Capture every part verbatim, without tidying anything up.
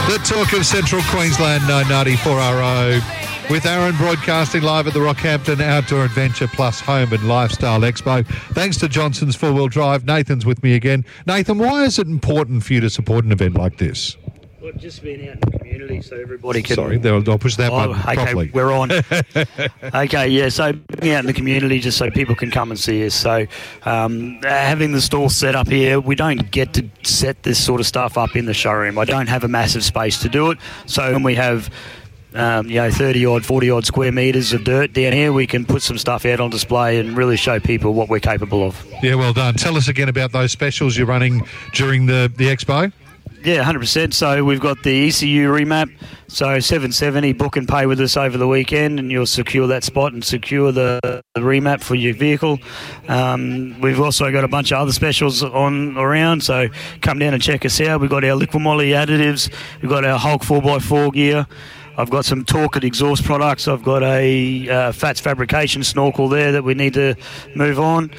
The talk of Central Queensland, nine ninety-four R O, with Aaron broadcasting live at the Rockhampton Outdoor Adventure Plus Home and Lifestyle Expo. Thanks to Johnson's Four Wheel Drive. Nathan's with me again. Nathan, why is it important for you to support an event like this? Well, just being out in the community so everybody can... Sorry, I'll push that oh, button okay, properly. We're on. Okay, yeah, so being out in the community just so people can come and see us. So um, having the stall set up here, we don't get to set this sort of stuff up in the showroom. I don't have a massive space to do it. So when we have... Um, you know, thirty odd, forty odd square metres of dirt down here, we can put some stuff out on display and really show people what we're capable of. Yeah, well done. Tell us again about those specials you're running during the, the expo. Yeah, one hundred percent. So we've got the E C U remap. So seven seventy, book and pay with us over the weekend and you'll secure that spot and secure the, the remap for your vehicle. Um, we've also got a bunch of other specials on around, so come down and check us out. We've got our Liquid Moly additives. We've got our Hulk four by four gear. I've got some Torqued exhaust products. I've got a uh, Fats fabrication snorkel there that we need to move on.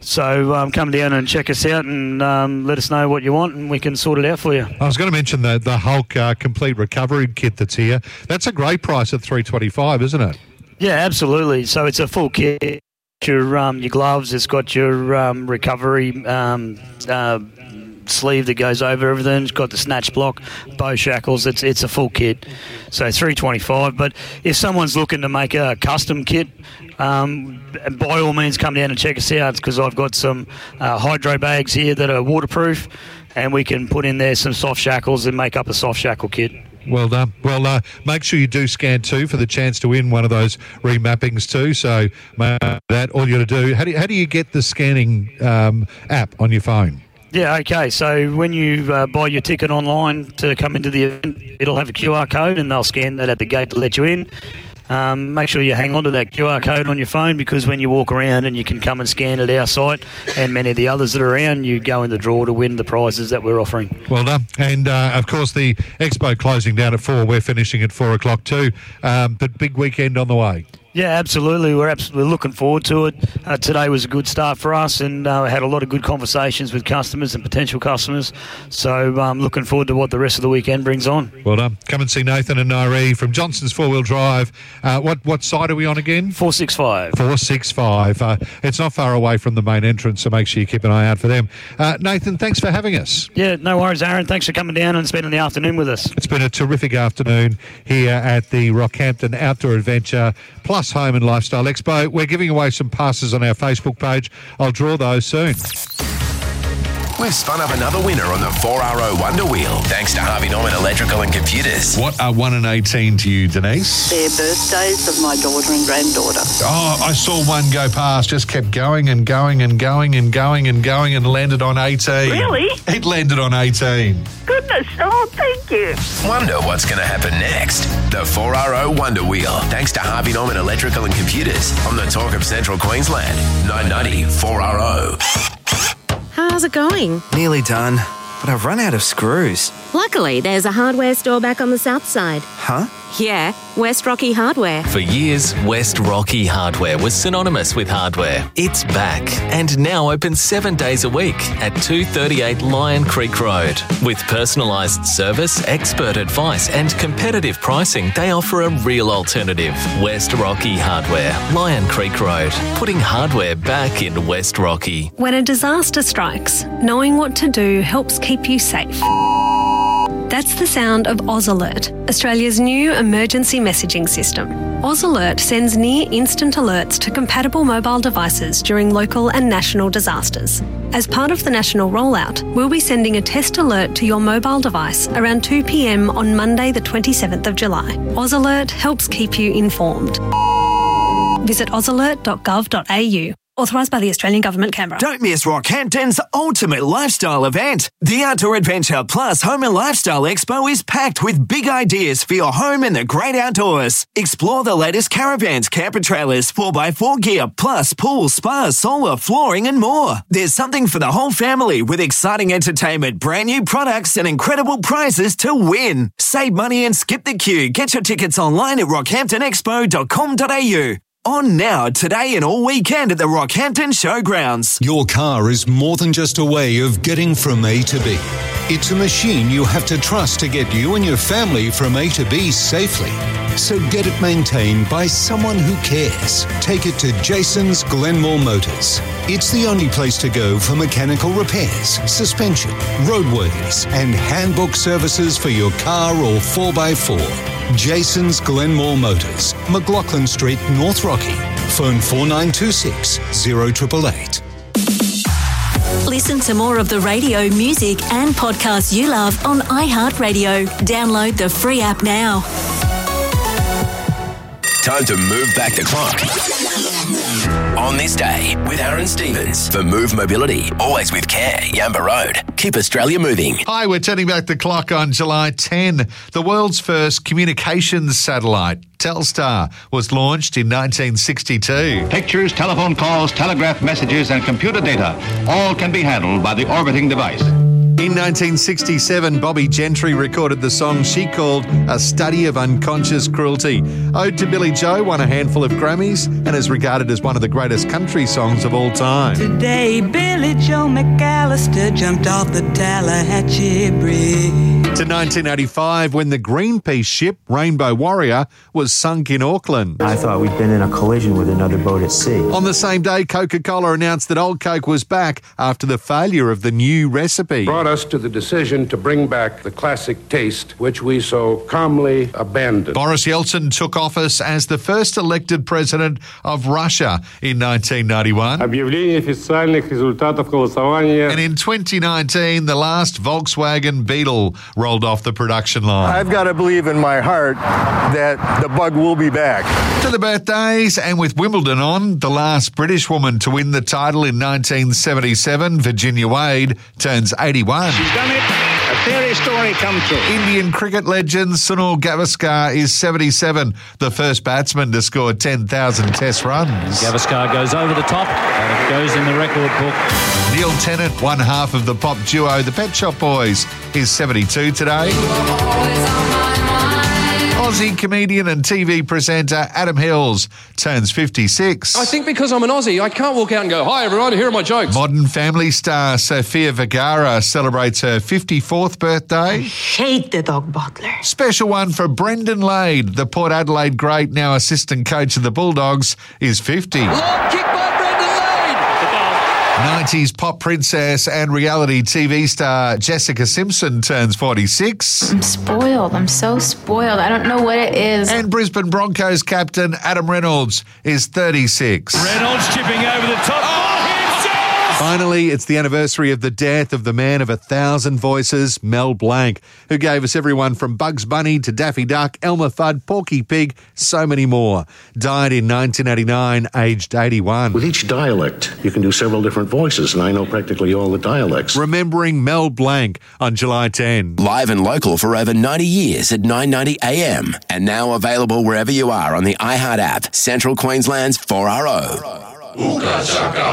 So um, come down and check us out and um, let us know what you want and we can sort it out for you. I was going to mention the, the Hulk uh, complete recovery kit that's here. That's a great price at three twenty-five, isn't it? Yeah, absolutely. So it's a full kit. Your, um, your gloves, it's got your um, recovery um, uh, sleeve that goes over everything. It's got the snatch block, bow shackles. It's it's a full kit. So three twenty-five. But if someone's looking to make a custom kit, um, by all means come down and check us out because I've got some uh, hydro bags here that are waterproof and we can put in there some soft shackles and make up a soft shackle kit. Well done. Well, uh, make sure you do scan too for the chance to win one of those remappings too. So uh, that all you got to do. How do you, how do you get the scanning um, app on your phone? Yeah, okay. So when you uh, buy your ticket online to come into the event, it'll have a Q R code and they'll scan that at the gate to let you in. Um, make sure you hang on to that Q R code on your phone because when you walk around and you can come and scan at our site and many of the others that are around, you go in the draw to win the prizes that we're offering. Well done. And, uh, of course, the expo closing down at four. We're finishing at four o'clock too. Um, but big weekend on the way. Yeah, absolutely. We're absolutely looking forward to it. Uh, today was a good start for us and uh, had a lot of good conversations with customers and potential customers. So um, looking forward to what the rest of the weekend brings on. Well done. Come and see Nathan and Nairee from Johnson's Four Wheel Drive. Uh, what what side are we on again? four six five. four six five. Uh, it's not far away from the main entrance, so make sure you keep an eye out for them. Uh, Nathan, thanks for having us. Yeah, no worries, Aaron. Thanks for coming down and spending the afternoon with us. It's been a terrific afternoon here at the Rockhampton Outdoor Adventure Plus Home and Lifestyle Expo. We're giving away some passes on our Facebook page. I'll draw those soon. We've spun up another winner on the four R O Wonder Wheel, thanks to Harvey Norman Electrical and Computers. What are one and eighteen to you, Denise? They're birthdays of my daughter and granddaughter. Oh, I saw one go past, just kept going and going and going and going and going and landed on eighteen. Really? It landed on eighteen. Goodness, oh, thank you. Wonder what's going to happen next. The four R O Wonder Wheel, thanks to Harvey Norman Electrical and Computers on the talk of Central Queensland, nine ninety four R O. How's it going? Nearly done, but I've run out of screws. Luckily, there's a hardware store back on the south side. Huh? Yeah, West Rocky Hardware. For years, West Rocky Hardware was synonymous with hardware. It's back and now open seven days a week at two thirty-eight Lion Creek Road. With personalised service, expert advice and competitive pricing, they offer a real alternative. West Rocky Hardware, Lion Creek Road, putting hardware back in West Rocky. When a disaster strikes, knowing what to do helps keep you safe. That's the sound of Oz Alert, Australia's new emergency messaging system. Oz Alert sends near-instant alerts to compatible mobile devices during local and national disasters. As part of the national rollout, we'll be sending a test alert to your mobile device around two p.m. on Monday the twenty-seventh of July. Oz Alert helps keep you informed. Visit oz alert dot gov dot a u. Authorised by the Australian Government, Canberra. Don't miss Rockhampton's ultimate lifestyle event. The Outdoor Adventure Plus Home and Lifestyle Expo is packed with big ideas for your home in the great outdoors. Explore the latest caravans, camper trailers, four by four gear, plus pool, spas, solar, flooring and more. There's something for the whole family with exciting entertainment, brand new products and incredible prizes to win. Save money and skip the queue. Get your tickets online at rockhampton expo dot com dot a u. On now, today and all weekend at the Rockhampton Showgrounds. Your car is more than just a way of getting from A to B. It's a machine you have to trust to get you and your family from A to B safely. So get it maintained by someone who cares. Take it to Jason's Glenmore Motors. It's the only place to go for mechanical repairs, suspension, roadworthies, and handbook services for your car or four by four. Jason's Glenmore Motors, McLaughlin Street, North Rocky. Phone four nine two six, zero eight eight eight. Listen to more of the radio, music and podcasts you love on iHeartRadio. Download the free app now. Time to move back the clock. On this day with Aaron Stevens for Move Mobility. Always with care. Yamba Road. Keep Australia moving. Hi, we're turning back the clock on July tenth. The world's first communications satellite, Telstar, was launched in nineteen sixty-two. Pictures, telephone calls, telegraph messages and computer data all can be handled by the orbiting device. In nineteen sixty-seven, Bobby Gentry recorded the song she called A Study of Unconscious Cruelty. Ode to Billy Joe won a handful of Grammys and is regarded as one of the greatest country songs of all time. Today, Billy Joe McAllister jumped off the Tallahatchie Bridge. To nineteen eighty-five, when the Greenpeace ship Rainbow Warrior was sunk in Auckland. I thought we'd been in a collision with another boat at sea. On the same day, Coca-Cola announced that Old Coke was back after the failure of the new recipe. Brought us to the decision to bring back the classic taste, which we so calmly abandoned. Boris Yeltsin took office as the first elected president of Russia in nineteen ninety-one. Объявление официальных результатов голосования. And in twenty nineteen, the last Volkswagen Beetle rolled off the production line. I've got to believe in my heart that the bug will be back. To the birthdays, and with Wimbledon on, the last British woman to win the title in nineteen seventy-seven, Virginia Wade, turns eighty-one. She's done it. A fairy story come true. Indian cricket legend Sunil Gavaskar is seventy-seven, the first batsman to score ten thousand test runs. Gavaskar goes over the top, and it goes in the record book. Neil Tennant, one half of the pop duo The Pet Shop Boys, is seventy-two today. Aussie comedian and T V presenter Adam Hills turns fifty-six. I think because I'm an Aussie, I can't walk out and go, "Hi everyone, here are my jokes." Modern Family star Sofia Vergara celebrates her fifty-fourth birthday. I hate the dog butler. Special one for Brendan Lade, the Port Adelaide great, now assistant coach of the Bulldogs, is fifty. Long kick by Brendan Lade. nineties pop princess and reality T V star Jessica Simpson turns forty-six. I'm spoiled. I'm so spoiled. I don't know what it is. And Brisbane Broncos captain Adam Reynolds is thirty-six. Reynolds chipping over the top. Oh, Finally, it's the anniversary of the death of the man of a thousand voices, Mel Blanc, who gave us everyone from Bugs Bunny to Daffy Duck, Elmer Fudd, Porky Pig, so many more. Died in nineteen eighty-nine, aged eighty-one. With each dialect, you can do several different voices, and I know practically all the dialects. Remembering Mel Blanc on July tenth. Live and local for over ninety years at nine ninety A M. And now available wherever you are on the iHeart app, Central Queensland's four R O.